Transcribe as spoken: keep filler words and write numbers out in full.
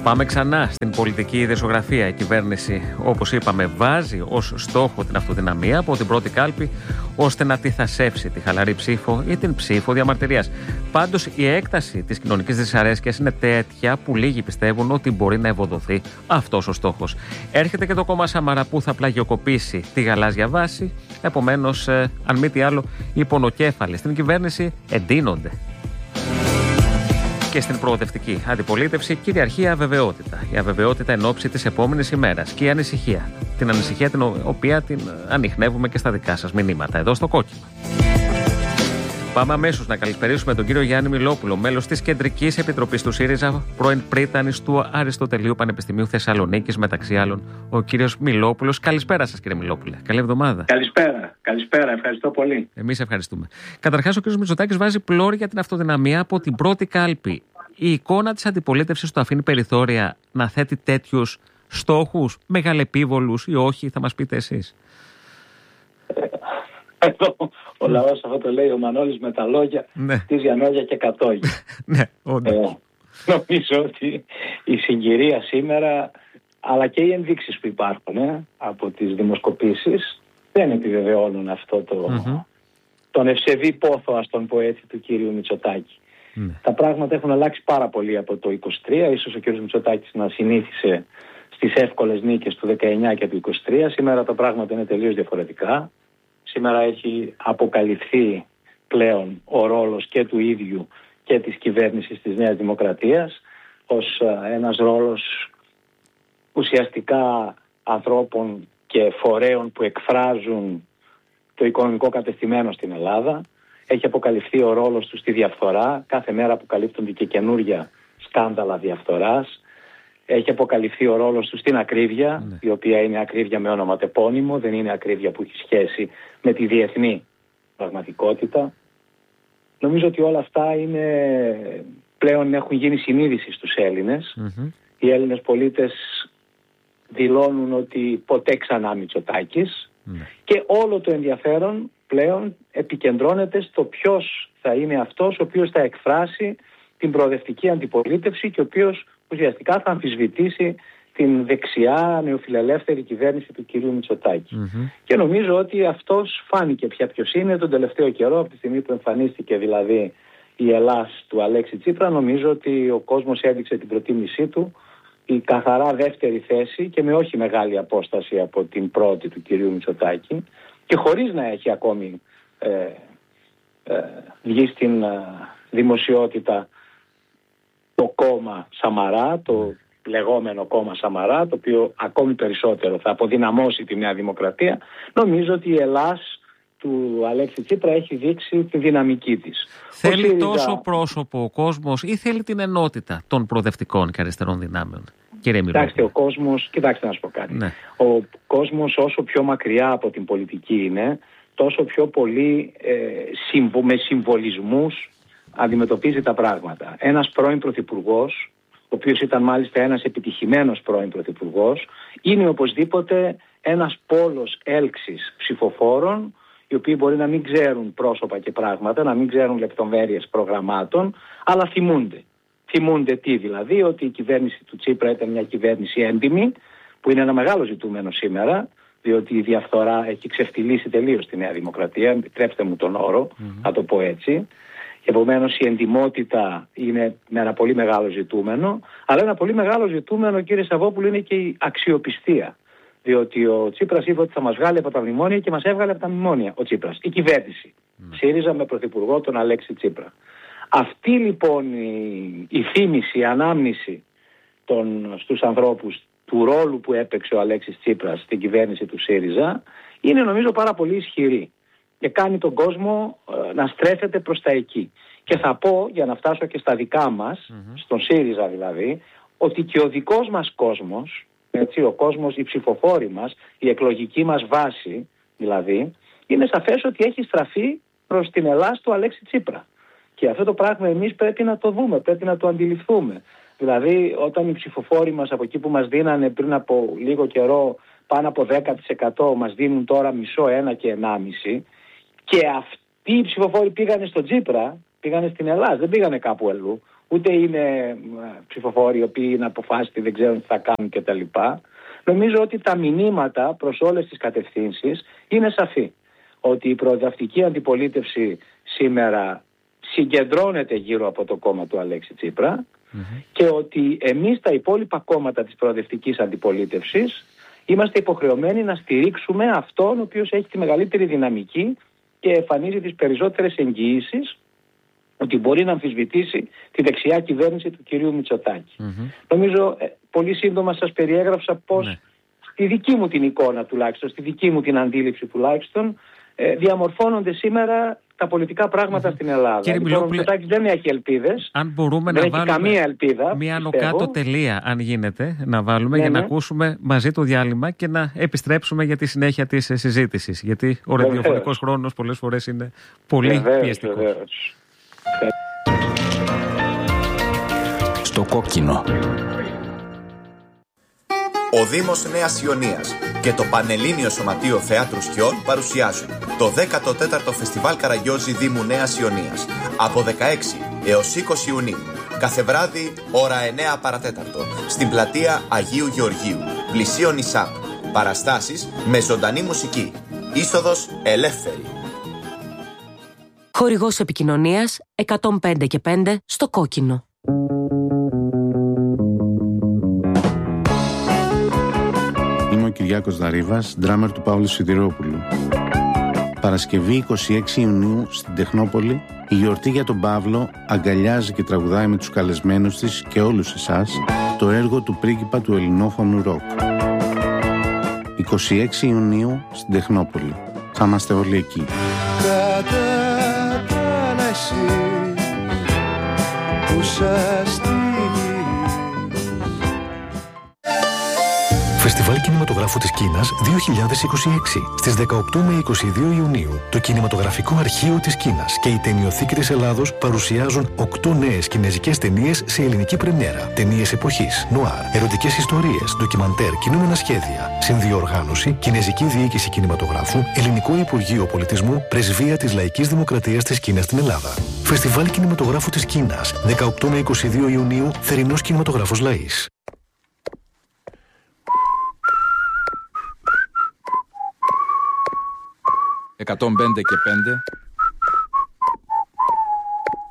Πάμε ξανά στην πολιτική δεσογραφία. Η κυβέρνηση, όπως είπαμε, βάζει ως στόχο την αυτοδυναμία από την πρώτη κάλπη, ώστε να τυθασέψει τη χαλαρή ψήφο ή την ψήφο διαμαρτυρίας. Πάντως, η έκταση της κοινωνικής δυσαρέσκειας είναι τέτοια που λίγοι πιστεύουν ότι μπορεί να ευοδοθεί αυτός ο στόχος. Έρχεται και το κόμμα Σαμαρά που θα πλαγιοκοπήσει τη γαλάζια βάση. Επομένως, ε, αν μη τι άλλο, οι πονοκέφαλοι στην κυβέρνηση εντείνονται. Και στην προοδευτική αντιπολίτευση κυριαρχεί η αβεβαιότητα. Η αβεβαιότητα εν ώψη της επόμενης ημέρας και η ανησυχία. Την ανησυχία την οποία την ανιχνεύουμε και στα δικά σας μηνύματα, εδώ στο κόκκινο. Πάμε αμέσως να καλησπερίσουμε τον κύριο Γιάννη Μιλόπουλο, μέλος της Κεντρικής Επιτροπής του ΣΥΡΙΖΑ, πρώην πρίτανης του Αριστοτελείου Πανεπιστημίου Θεσσαλονίκης, μεταξύ άλλων ο κύριος Μιλόπουλος. Καλησπέρα σας, κύριε Μιλόπουλε. Καλή εβδομάδα. Καλησπέρα. Καλησπέρα. Ευχαριστώ πολύ. Εμείς ευχαριστούμε. Καταρχάς, ο κύριος Μητσοτάκης βάζει πλώρη για την αυτοδυναμία από την πρώτη κάλπη. Η εικόνα της αντιπολίτευσης του αφήνει περιθώρια να θέτει τέτοιους στόχους, μεγαλεπίβολους ή όχι, θα μας πείτε εσείς. Εδώ ο λαός αυτό το λέει ο Μανώλης με τα λόγια, ναι. της Γιαννόγια και κατόγια. Ναι, όντως. Ε, νομίζω ότι η συγκυρία σήμερα, αλλά και οι ενδείξεις που υπάρχουν ε, από τις δημοσκοπήσεις, δεν επιβεβαιώνουν αυτό το, mm-hmm. τον ευσεβή πόθο, ας τον πω έτσι, του κύριου Μητσοτάκη. Mm. Τα πράγματα έχουν αλλάξει πάρα πολύ από το είκοσι τρία. Ίσως ο κύριος Μητσοτάκης να συνήθισε στις εύκολες νίκες του δεκαεννιά και του είκοσι τρία. Σήμερα τα πράγματα είναι τελείως διαφορετικά. Σήμερα έχει αποκαλυφθεί πλέον ο ρόλος και του ίδιου και της κυβέρνησης της Νέας Δημοκρατίας ως ένας ρόλος ουσιαστικά ανθρώπων και φορέων που εκφράζουν το οικονομικό κατεστημένο στην Ελλάδα. Έχει αποκαλυφθεί ο ρόλος του στη διαφθορά. Κάθε μέρα αποκαλύπτονται και καινούργια σκάνδαλα διαφθοράς. Έχει αποκαλυφθεί ο ρόλος του στην ακρίβεια, ναι. η οποία είναι ακρίβεια με ονοματεπώνυμο, δεν είναι ακρίβεια που έχει σχέση με τη διεθνή πραγματικότητα. Νομίζω ότι όλα αυτά είναι, πλέον έχουν γίνει συνείδηση στους Έλληνες. Mm-hmm. Οι Έλληνες πολίτες δηλώνουν ότι ποτέ ξανά Μητσοτάκης mm. και όλο το ενδιαφέρον πλέον επικεντρώνεται στο ποιος θα είναι αυτός ο οποίος θα εκφράσει την προοδευτική αντιπολίτευση και ο οποίος ουσιαστικά θα αμφισβητήσει την δεξιά νεοφιλελεύθερη κυβέρνηση του κυρίου Μητσοτάκη. Mm-hmm. Και νομίζω ότι αυτός φάνηκε πια ποιος είναι τον τελευταίο καιρό, από τη στιγμή που εμφανίστηκε δηλαδή η Ελλάς του Αλέξη Τσίπρα. Νομίζω ότι ο κόσμος έδειξε την προτίμησή του, η καθαρά δεύτερη θέση και με όχι μεγάλη απόσταση από την πρώτη του κυρίου Μητσοτάκη και χωρίς να έχει ακόμη ε, ε, βγει στην ε, δημοσιότητα το κόμμα Σαμαρά, το λεγόμενο κόμμα Σαμαρά, το οποίο ακόμη περισσότερο θα αποδυναμώσει τη Νέα Δημοκρατία. Νομίζω ότι η Ελλάς του Αλέξη Τσίπρα έχει δείξει τη δυναμική της. Θέλει ΣΥΡΙΖΑ... τόσο πρόσωπο ο κόσμος ή θέλει την ενότητα των προοδευτικών και αριστερών δυνάμεων, κύριε Μιλόπουλε? Κοιτάξτε, ο κόσμος, κοιτάξτε να σου πω κάτι. Ναι. Ο κόσμος όσο πιο μακριά από την πολιτική είναι, τόσο πιο πολύ ε, συμβο, με συμβολισμούς αντιμετωπίζει τα πράγματα. Ένας πρώην πρωθυπουργός, ο οποίος ήταν μάλιστα ένας επιτυχημένος πρώην πρωθυπουργός, είναι οπωσδήποτε ένας πόλος έλξης ψηφοφόρων, οι οποίοι μπορεί να μην ξέρουν πρόσωπα και πράγματα, να μην ξέρουν λεπτομέρειες προγραμμάτων, αλλά θυμούνται. Θυμούνται τι δηλαδή? Ότι η κυβέρνηση του Τσίπρα ήταν μια κυβέρνηση έντιμη, που είναι ένα μεγάλο ζητούμενο σήμερα, διότι η διαφθορά έχει ξεφτυλίσει τελείως τη Νέα Δημοκρατία, επιτρέψτε μου τον όρο, mm-hmm. να το πω έτσι. Επομένως η εντιμότητα είναι ένα πολύ μεγάλο ζητούμενο, αλλά ένα πολύ μεγάλο ζητούμενο, κύριε Σαββόπουλο, είναι και η αξιοπιστία. Διότι ο Τσίπρας είπε ότι θα μας βγάλει από τα μνημόνια και μας έβγαλε από τα μνημόνια ο Τσίπρας, η κυβέρνηση. Mm. ΣΥΡΙΖΑ με πρωθυπουργό τον Αλέξη Τσίπρα. Αυτή λοιπόν η, η θύμηση, η ανάμνηση των, στους ανθρώπους του ρόλου που έπαιξε ο Αλέξης Τσίπρας στην κυβέρνηση του ΣΥΡΙΖΑ είναι νομίζω πάρα πολύ ισχυρή και κάνει τον κόσμο ε, να στρέφεται προς τα εκεί. Και θα πω, για να φτάσω και στα δικά μας, mm-hmm. στον ΣΥΡΙΖΑ δηλαδή, ότι και ο δικός μας κόσμος, έτσι, ο κόσμος, οι ψηφοφόροι μας, η εκλογική μας βάση δηλαδή, είναι σαφές ότι έχει στραφεί προς την Ελλάς του Αλέξη Τσίπρα. Και αυτό το πράγμα εμείς πρέπει να το δούμε, πρέπει να το αντιληφθούμε. Δηλαδή όταν οι ψηφοφόροι μας από εκεί που μας δίνανε πριν από λίγο καιρό πάνω από δέκα τοις εκατό μας δίνουν τώρα μισό, ένα και ενάμιση, και αυτοί οι ψηφοφόροι πήγανε στον Τσίπρα, πήγανε στην Ελλάδα, δεν πήγανε κάπου αλλού. ούτε είναι ψηφοφόροι οι οποίοι είναι αποφάσιστοι, δεν ξέρουν τι θα κάνουν κτλ. Νομίζω ότι τα μηνύματα προς όλες τις κατευθύνσεις είναι σαφή. Ότι η προοδευτική αντιπολίτευση σήμερα συγκεντρώνεται γύρω από το κόμμα του Αλέξη Τσίπρα mm-hmm. και ότι εμείς τα υπόλοιπα κόμματα της προοδευτικής αντιπολίτευσης είμαστε υποχρεωμένοι να στηρίξουμε αυτόν ο οποίος έχει τη μεγαλύτερη δυναμική και εμφανίζει τις περισσότερες εγγυήσεις ότι μπορεί να αμφισβητήσει τη δεξιά κυβέρνηση του κυρίου Μητσοτάκη. Mm-hmm. Νομίζω ε, πολύ σύντομα σας περιέγραψα πώς ναι. στη δική μου την εικόνα τουλάχιστον, στη δική μου την αντίληψη τουλάχιστον, ε, διαμορφώνονται σήμερα τα πολιτικά πράγματα mm-hmm. στην Ελλάδα. Κύριε λοιπόν, ο Μητσοτάκης δεν έχει ελπίδες. Αν μπορούμε δεν να έχει βάλουμε καμία ελπίδα, μία άνω κάτω τελεία, αν γίνεται, να βάλουμε ναι, για ναι. να ακούσουμε μαζί το διάλειμμα και να επιστρέψουμε για τη συνέχεια της συζήτησης. Γιατί ο ραδιοφωνικός χρόνος πολλές φορές είναι πολύ βεβαίως, πιεστικός. Βεβαίως. Στο κόκκινο. Ο Δήμος Νέας Ιωνίας και το Πανελλήνιο Σωματείο Θεάτρου Σκιών παρουσιάζουν το δέκατο τέταρτο Φεστιβάλ Καραγιόζη Δήμου Νέας Ιωνίας από δεκαέξι έως είκοσι Ιουνίου. Κάθε βράδυ, ώρα εννέα παρατέταρτο, στην πλατεία Αγίου Γεωργίου, πλησίον ΙΣΑΠ. Παραστάσεις με ζωντανή μουσική. Είσοδος ελεύθερη. Χορηγός επικοινωνίας εκατόν πέντε και πέντε στο κόκκινο. Είμαι ο Κυριάκος Δαρίβας, ντράμερ του Παύλου Σιδηρόπουλου. Παρασκευή είκοσι έξι Ιουνίου στην Τεχνόπολη, η γιορτή για τον Παύλο αγκαλιάζει και τραγουδάει με τους καλεσμένους της και όλους εσάς το έργο του πρίγκιπα του ελληνόφωνου ροκ. είκοσι έξι Ιουνίου στην Τεχνόπολη. Θα είμαστε όλοι εκεί. Φεστιβάλ Κινηματογράφου της Κίνας δύο χιλιάδες είκοσι έξι. Στις δεκαοκτώ με είκοσι δύο Ιουνίου, το Κινηματογραφικό Αρχείο της Κίνας και η Ταινιοθήκη της Ελλάδος παρουσιάζουν οκτώ νέες κινεζικές ταινίες σε ελληνική πρεμιέρα. Ταινίες εποχής, νουάρ, ερωτικές ιστορίες, ντοκιμαντέρ, κινούμενα σχέδια. Συνδιοργάνωση, Κινεζική Διοίκηση Κινηματογράφου, Ελληνικό Υπουργείο Πολιτισμού, Πρεσβεία της Λαϊκής Δημοκρατίας της Κίνας στην Ελλάδα. Φεστιβάλ Κινηματογράφου της Κίνας, δεκαοκτώ με είκοσι δύο Ιουνίου, Θερινός Κινηματογράφος Λαΐς. εκατόν πέντε και πέντε